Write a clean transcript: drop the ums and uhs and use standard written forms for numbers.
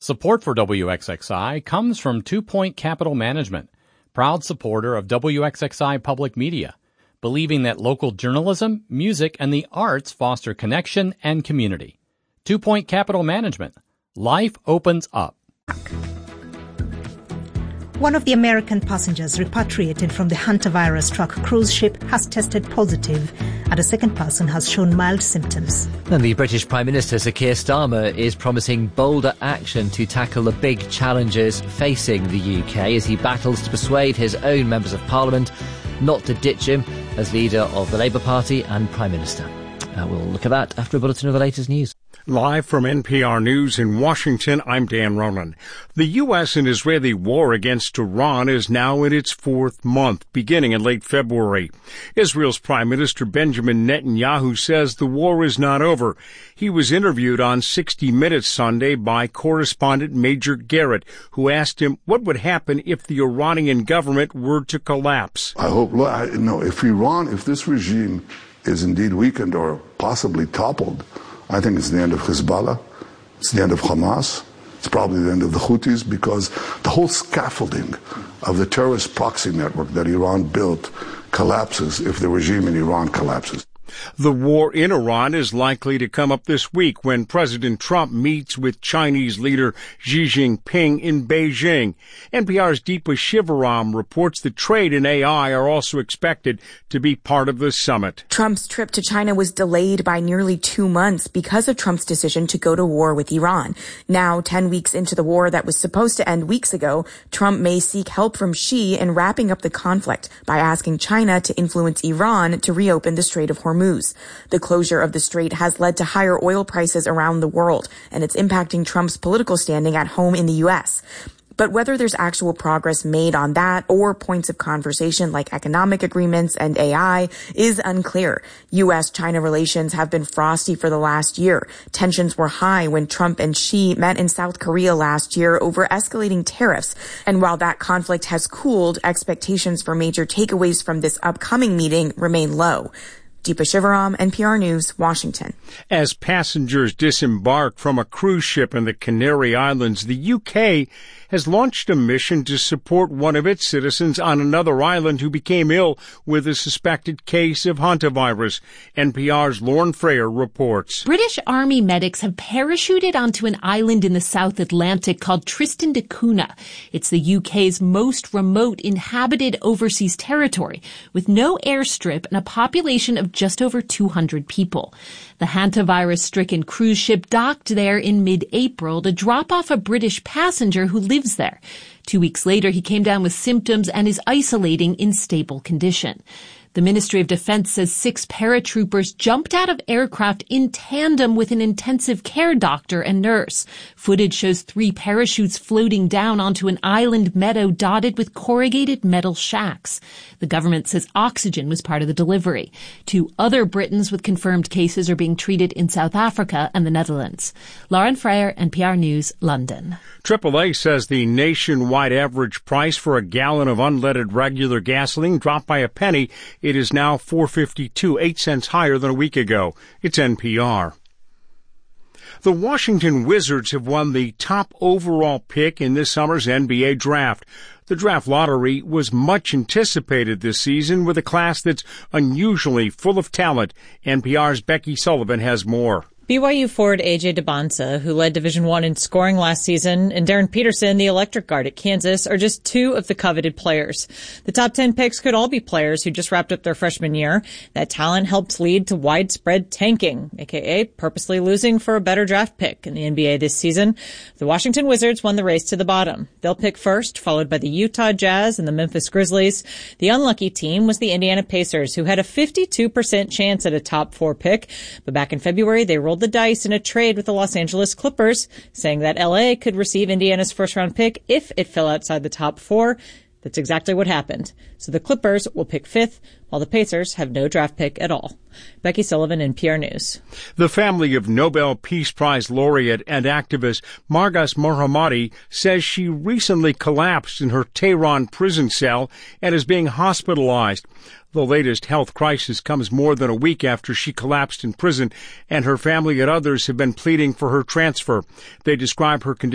Support for WXXI comes from 2 Point Capital Management, proud supporter of WXXI Public Media, believing that local journalism, music, and the arts foster connection and community. 2 Point Capital Management. Life opens up. One of the American passengers repatriated from the hantavirus-struck cruise ship has tested positive, and a second person has shown mild symptoms. And the British Prime Minister, Sir Keir Starmer, is promising bolder action to tackle the big challenges facing the UK as he battles to persuade his own members of Parliament not to ditch him as leader of the Labour Party and Prime Minister. We'll look at that after a bulletin of the latest news. Live from NPR News in Washington, I'm Dan Ronan. The U.S. and Israeli war against Iran is now in its 4th month, beginning in late February. Israel's Prime Minister Benjamin Netanyahu says the war is not over. He was interviewed on 60 Minutes Sunday by correspondent Major Garrett, who asked him what would happen if the Iranian government were to collapse. I hope, if this regime is indeed weakened or possibly toppled, I think it's the end of Hezbollah, it's the end of Hamas, it's probably the end of the Houthis, because the whole scaffolding of the terrorist proxy network that Iran built collapses if the regime in Iran collapses. The war in Iran is likely to come up this week when President Trump meets with Chinese leader Xi Jinping in Beijing. NPR's Deepa Shivaram reports that trade and AI are also expected to be part of the summit. Trump's trip to China was delayed by nearly 2 months because of Trump's decision to go to war with Iran. Now, 10 weeks into the war that was supposed to end weeks ago, Trump may seek help from Xi in wrapping up the conflict by asking China to influence Iran to reopen the Strait of Hormuz. The closure of the strait has led to higher oil prices around the world, and it's impacting Trump's political standing at home in the U.S. But whether there's actual progress made on that or points of conversation like economic agreements and AI is unclear. U.S.-China relations have been frosty for the last year. Tensions were high when Trump and Xi met in South Korea last year over escalating tariffs. And while that conflict has cooled, expectations for major takeaways from this upcoming meeting remain low. Deepa Shivaram, NPR News, Washington. As passengers disembark from a cruise ship in the Canary Islands, the UK has launched a mission to support one of its citizens on another island who became ill with a suspected case of hantavirus. NPR's Lauren Frayer reports. British Army medics have parachuted onto an island in the South Atlantic called Tristan da Cunha. It's the UK's most remote inhabited overseas territory, with no airstrip and a population of just over 200 people. The hantavirus-stricken cruise ship docked there in mid-April to drop off a British passenger who lives there. 2 weeks later, he came down with symptoms and is isolating in stable condition. The Ministry of Defense says 6 paratroopers jumped out of aircraft in tandem with an intensive care doctor and nurse. Footage shows 3 parachutes floating down onto an island meadow dotted with corrugated metal shacks. The government says oxygen was part of the delivery. 2 other Britons with confirmed cases are being treated in South Africa and the Netherlands. Lauren Frayer, NPR News, London. AAA says the nationwide average price for a gallon of unleaded regular gasoline dropped by a penny. It is now $4.52, 8 cents higher than a week ago. It's NPR. The Washington Wizards have won the top overall pick in this summer's NBA draft. The draft lottery was much anticipated this season with a class that's unusually full of talent. NPR's Becky Sullivan has more. BYU forward A.J. Debonsa, who led Division I in scoring last season, and Darren Peterson, the electric guard at Kansas, are just 2 of the coveted players. The top 10 picks could all be players who just wrapped up their freshman year. That talent helped lead to widespread tanking, aka purposely losing for a better draft pick in the NBA this season. The Washington Wizards won the race to the bottom. They'll pick first, followed by the Utah Jazz and the Memphis Grizzlies. The unlucky team was the Indiana Pacers, who had a 52% chance at a top 4 pick. But back in February, they rolled the dice in a trade with the Los Angeles Clippers, saying that LA could receive Indiana's first-round pick if it fell outside the top 4. That's exactly what happened. So the Clippers will pick 5th, while the Pacers have no draft pick at all. Becky Sullivan, NPR News. The family of Nobel Peace Prize laureate and activist Margas Mohammadi says she recently collapsed in her Tehran prison cell and is being hospitalized. The latest health crisis comes more than a week after she collapsed in prison, and her family and others have been pleading for her transfer. They describe her condition